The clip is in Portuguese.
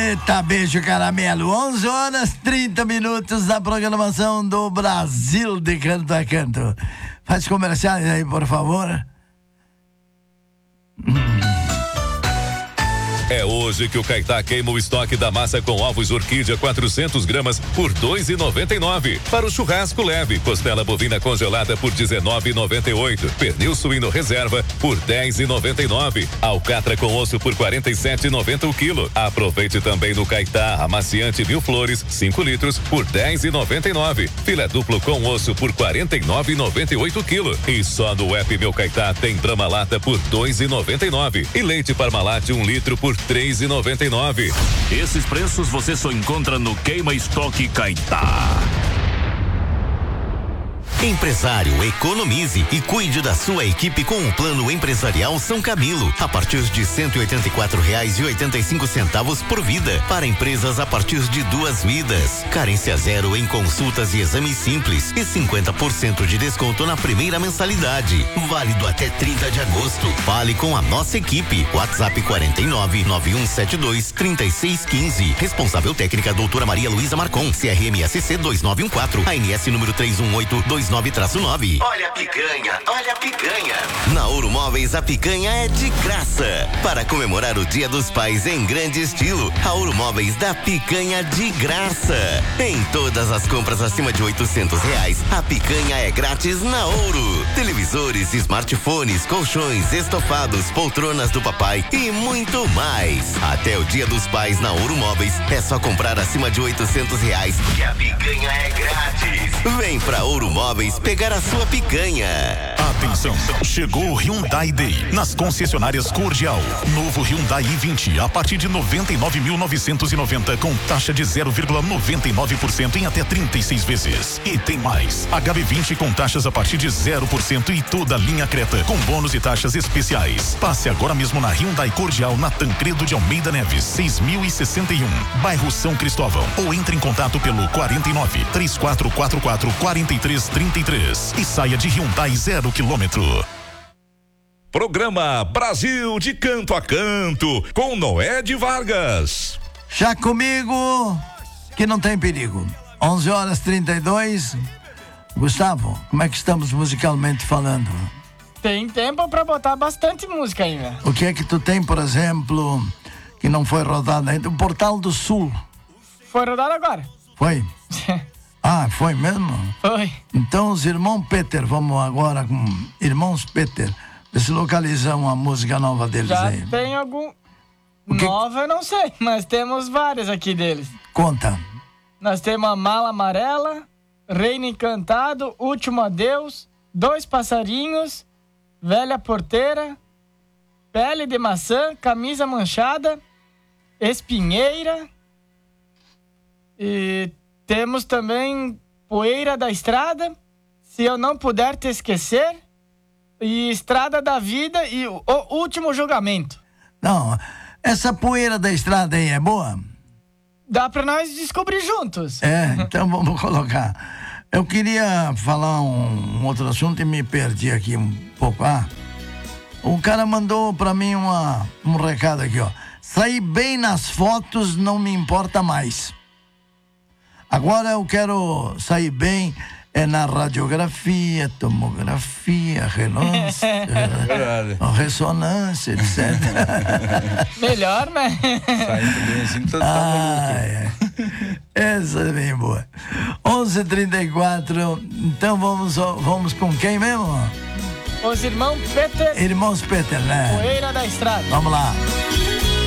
Eita, beijo caramelo. 11h30 da programação do Brasil de Canto a Canto. Faz comerciais aí, por favor. É hoje que o Caetá queima o estoque da massa com ovos orquídea 400 gramas por R$2,99. Para o churrasco leve, costela bovina congelada por R$19,98. Pernil suíno reserva por R$10,99. Alcatra com osso por R$47,90 o quilo. Aproveite também no Caetá amaciante Mil Flores 5 litros por R$10,99. Filé duplo com osso por R$49,98 o quilo. E só no app Meu Caetá tem Brahma Lata por R$2,99. E leite Parmalat 1 litro por R$3,99. Esses preços você só encontra no Queima Estoque Caetá. Empresário, economize e cuide da sua equipe com o Plano Empresarial São Camilo, a partir de R$184,85 por vida, para empresas a partir de 2 vidas. Carência zero em consultas e exames simples e 50% de desconto na primeira mensalidade. Válido até 30 de agosto. Fale com a nossa equipe. WhatsApp 49-9172-3615. Responsável técnica doutora Maria Luísa Marcon, CRMSC 2914, ANS número 31829-9. Olha a picanha, olha a picanha. Na Ouro Móveis, a picanha é de graça. Para comemorar o Dia dos Pais em grande estilo, a Ouro Móveis dá picanha de graça. Em todas as compras acima de R$800, a picanha é grátis na Ouro. Televisores, smartphones, colchões, estofados, poltronas do papai e muito mais. Até o Dia dos Pais na Ouro Móveis é só comprar acima de R$800 que a picanha é grátis. Vem pra Ouro Móveis pegar a sua picanha. Atenção, chegou o Hyundai Day nas concessionárias Cordial. Novo Hyundai i20 a partir de 99.990 com taxa de 0,99% em até 36 vezes. E tem mais, HB20 com taxas a partir de 0% e toda a linha Creta com bônus e taxas especiais. Passe agora mesmo na Hyundai Cordial na Tancredo de Almeida Neves 6061, bairro São Cristóvão, ou entre em contato pelo 49-3444-4333 e saia de Hyundai 0 quilômetro. Programa Brasil de Canto a Canto com Noé de Vargas. Já comigo, que não tem perigo. 11h32. Gustavo, como é que estamos musicalmente falando? Tem tempo pra botar bastante música ainda. O que é que tu tem, por exemplo, que não foi rodado ainda? O Portal do Sul. Foi rodado agora. Foi? Ah, foi mesmo? Foi. Então os irmãos Peter, vamos agora com Irmãos Peter, ver se localizamos a música nova deles Já aí. tem algum... Nova eu não sei, mas temos várias aqui deles. Conta. Nós temos a Mala Amarela, Reino Encantado, Último Adeus, Dois Passarinhos, Velha Porteira, Pele de Maçã, Camisa Manchada, Espinheira e... temos também Poeira da Estrada, Se Eu Não Puder Te Esquecer, e Estrada da Vida e O Último Julgamento. Não, essa Poeira da Estrada aí é boa? Dá pra nós descobrir juntos. É, então vamos colocar. Eu queria falar um outro assunto e me perdi aqui um pouco. O cara mandou pra mim um recado aqui, ó. Sair bem nas fotos não me importa mais. Agora eu quero sair bem na radiografia, tomografia, ressonância, etc. Melhor, né? Saindo bem assim, Essa é bem boa. 11h34, então vamos com quem mesmo? Os Irmãos Peter. Irmãos Peter, né? Poeira da Estrada. Vamos lá.